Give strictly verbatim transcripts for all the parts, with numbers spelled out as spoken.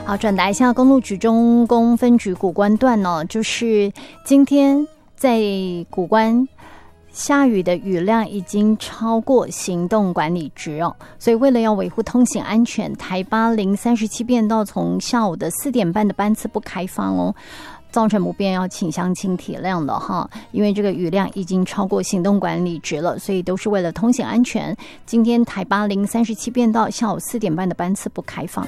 好，转达一下公路局中宫分局谷关段哦，就是今天在谷关下雨的雨量已经超过行动管理值哦，所以为了要维护通行安全，台八零三十七变道从下午的四点半的班次不开放哦。造成不便要请乡亲体谅了哈，因为这个雨量已经超过行动管理值了，所以都是为了通行安全。今天台八零三十七变道下午四点半的班次不开放。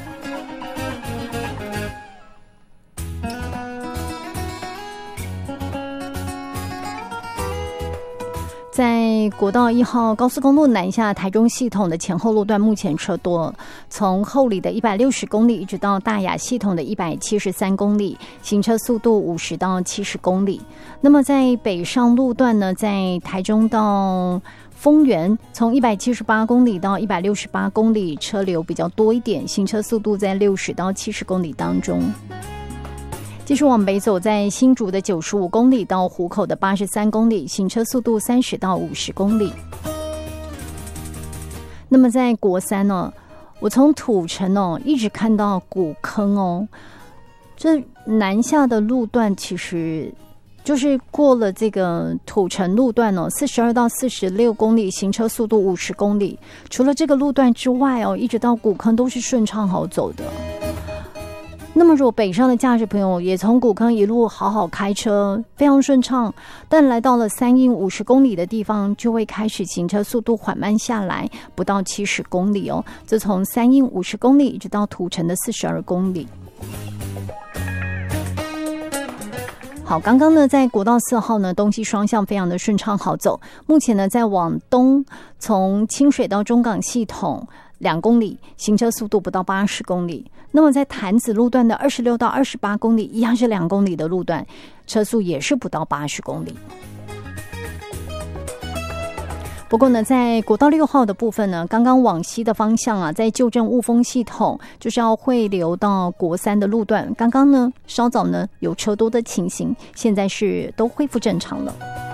在国道一号高速公路南下台中系统的前后路段，目前车多，从后里的一百六十公里一直到大雅系统的一百七十三公里，行车速度五十到七十公里。那么在北上路段呢，在台中到丰原，从一百七十八公里到一百六十八公里，车流比较多一点，行车速度在六十到七十公里当中。继续往北走，在新竹的九十五公里到湖口的八十三公里，行车速度三十到五十公里。那么在国三呢、哦，我从土城哦一直看到古坑哦，这南下的路段其实就是过了这个土城路段哦，四十二到四十六公里，行车速度五十公里。除了这个路段之外哦，一直到古坑都是顺畅好走的。那么如果北上的驾驶朋友也从古坑一路好好开车，非常顺畅，但来到了三英五十公里的地方，就会开始行车速度缓慢下来，不到七十公里哦。这从三英五十公里一直到土城的四十二公里。好，刚刚呢，在国道四号呢，东西双向非常的顺畅好走。目前呢，在往东，从清水到中港系统两公里，行车速度不到八十公里。那么在潭子路段的二十六到二十八公里，一样是两公里的路段，车速也是不到八十公里。不过呢，在国道六号的部分呢，刚刚往西的方向啊，在旧正雾峰系统就是要汇流到国三的路段，刚刚呢稍早呢有车多的情形，现在是都恢复正常了。